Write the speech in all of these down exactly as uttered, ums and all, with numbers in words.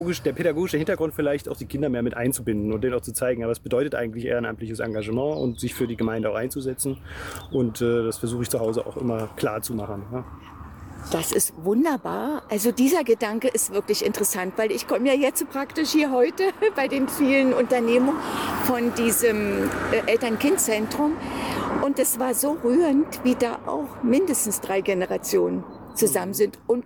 der pädagogische Hintergrund vielleicht auch die Kinder mehr mit einzubinden und denen auch zu zeigen, ja, was bedeutet eigentlich ehrenamtliches Engagement und sich für die Gemeinde auch einzusetzen. Und äh, das versuche ich zu Hause auch immer klar zu machen. Ja. Das ist wunderbar. Also dieser Gedanke ist wirklich interessant, weil ich komme ja jetzt praktisch hier heute bei den vielen Unternehmungen von diesem äh, Eltern-Kind-Zentrum. Und es war so rührend, wie da auch mindestens drei Generationen zusammen sind. Und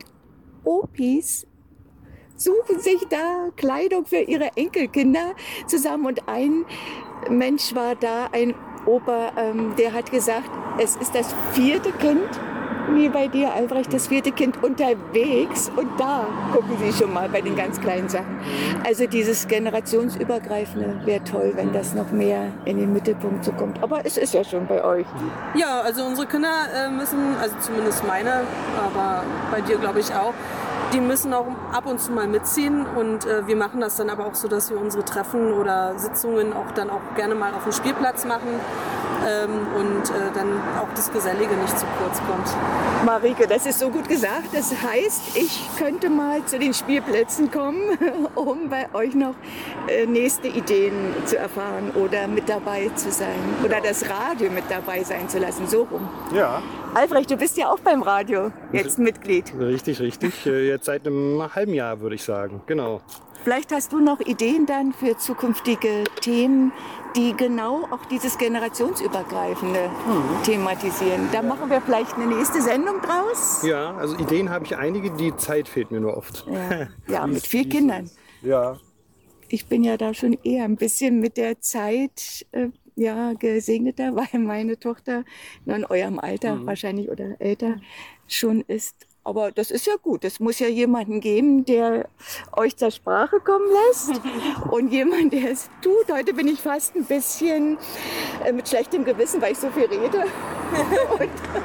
Opis suchen sich da Kleidung für ihre Enkelkinder zusammen. Und ein Mensch war da, ein Opa, ähm, der hat gesagt, es ist das vierte Kind, wie bei dir, Albrecht, das vierte Kind unterwegs. Und da gucken Sie schon mal bei den ganz kleinen Sachen. Also dieses generationsübergreifende wäre toll, wenn das noch mehr in den Mittelpunkt so kommt. Aber es ist ja schon bei euch. Ja, also unsere Kinder äh, müssen, also zumindest meine, aber bei dir glaube ich auch, die müssen auch ab und zu mal mitziehen und äh, wir machen das dann aber auch so, dass wir unsere Treffen oder Sitzungen auch dann auch gerne mal auf dem Spielplatz machen ähm, und äh, dann auch das Gesellige nicht zu kurz kommt. Marike, das ist so gut gesagt. Das heißt, ich könnte mal zu den Spielplätzen kommen, um bei euch noch äh, nächste Ideen zu erfahren oder mit dabei zu sein oder das Radio mit dabei sein zu lassen, so rum. Ja. Albrecht, du bist ja auch beim Radio jetzt Mitglied. Richtig, richtig. Jetzt seit einem halben Jahr, würde ich sagen. Genau. Vielleicht hast du noch Ideen dann für zukünftige Themen, die genau auch dieses generationsübergreifende mhm. thematisieren. Da machen wir vielleicht eine nächste Sendung draus. Ja, also Ideen habe ich einige, die Zeit fehlt mir nur oft. Ja, ja mit vier Kindern. Ja. Ich bin ja da schon eher ein bisschen mit der Zeit äh, ja, gesegneter, weil meine Tochter in eurem Alter mhm. wahrscheinlich oder älter schon ist. Aber das ist ja gut. Es muss ja jemanden geben, der euch zur Sprache kommen lässt und jemand, der es tut. Heute bin ich fast ein bisschen äh, mit schlechtem Gewissen, weil ich so viel rede und,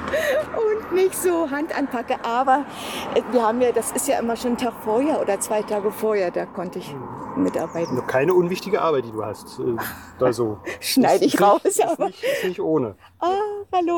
und nicht so Hand anpacke. Aber äh, wir haben ja, das ist ja immer schon einen Tag vorher oder zwei Tage vorher, da konnte ich mitarbeiten. Noch keine unwichtige Arbeit, die du hast. Äh, da so. Schneide ich ist raus. Nicht, aber ist, nicht, ist nicht ohne. Ah, hallo.